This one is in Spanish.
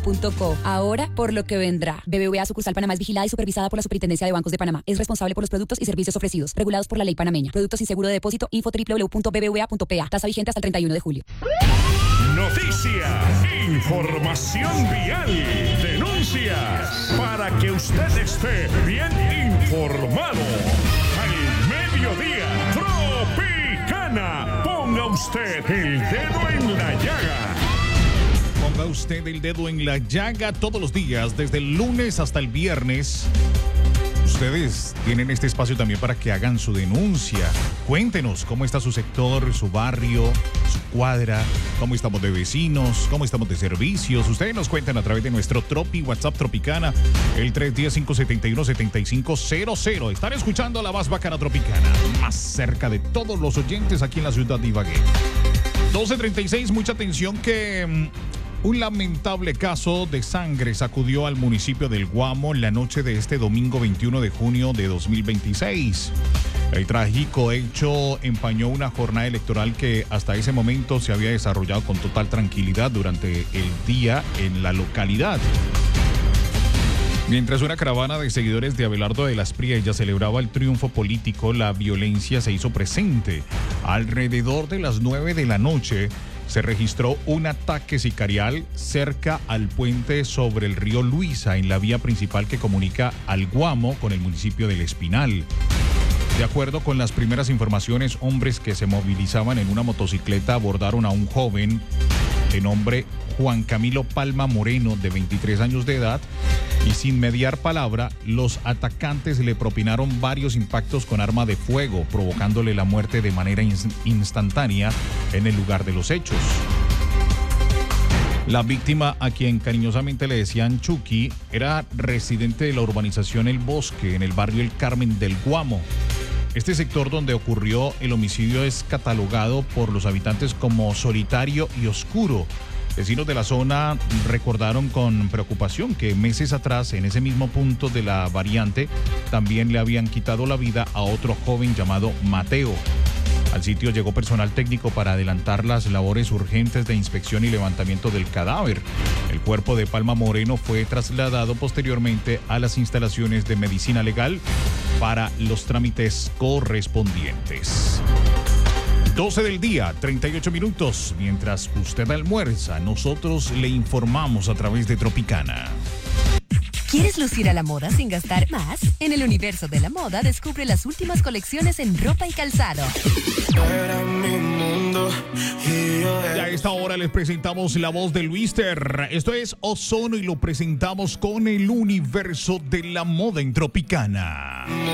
www.bbva.co. Ahora, por lo que vendrá. BBVA sucursal Panamá es vigilada y supervisada por la Superintendencia de Bancos de Panamá. Es responsable por los productos y servicios ofrecidos, regulados por la ley panameña. Productos sin seguro de depósito, info www.bbva.pa. Tasa vigente hasta el 31 de julio. Noticias, información vial, denuncias, para que usted esté bien informado. Al mediodía, Tropicana. Ponga usted el dedo en la llaga. Ponga usted el dedo en la llaga todos los días, desde el lunes hasta el viernes. Ustedes tienen este espacio también para que hagan su denuncia. Cuéntenos cómo está su sector, su barrio, su cuadra, cómo estamos de vecinos, cómo estamos de servicios. Ustedes nos cuentan a través de nuestro Tropi WhatsApp Tropicana, el 310-571-7500. Están escuchando la más bacana Tropicana, más cerca de todos los oyentes aquí en la ciudad de Ibagué. 12:36, mucha atención que un lamentable caso de sangre sacudió al municipio del Guamo en la noche de este domingo 21 de junio de 2026. El trágico hecho empañó una jornada electoral que hasta ese momento se había desarrollado con total tranquilidad durante el día en la localidad. Mientras una caravana de seguidores de Abelardo de las Priellas celebraba el triunfo político, la violencia se hizo presente. Alrededor de las 9 de la noche se registró un ataque sicarial cerca al puente sobre el río Luisa, en la vía principal que comunica al Guamo con el municipio del Espinal. De acuerdo con las primeras informaciones, hombres que se movilizaban en una motocicleta abordaron a un joven de nombre Juan Camilo Palma Moreno, de 23 años de edad, y sin mediar palabra, los atacantes le propinaron varios impactos con arma de fuego, provocándole la muerte de manera instantánea en el lugar de los hechos. La víctima, a quien cariñosamente le decían Chucky, era residente de la urbanización El Bosque, en el barrio El Carmen del Guamo. Este sector donde ocurrió el homicidio es catalogado por los habitantes como solitario y oscuro. Vecinos de la zona recordaron con preocupación que meses atrás, en ese mismo punto de la variante, también le habían quitado la vida a otro joven llamado Mateo. Al sitio llegó personal técnico para adelantar las labores urgentes de inspección y levantamiento del cadáver. El cuerpo de Palma Moreno fue trasladado posteriormente a las instalaciones de medicina legal para los trámites correspondientes. 12 del día, 38 minutos. Mientras usted almuerza, nosotros le informamos a través de Tropicana. ¿Quieres lucir a la moda sin gastar más? En el universo de la moda, descubre las últimas colecciones en ropa y calzado. Era mi mundo y yo Y a esta hora les presentamos la voz de Luister. Esto es Ozono y lo presentamos con el universo de la moda en Tropicana.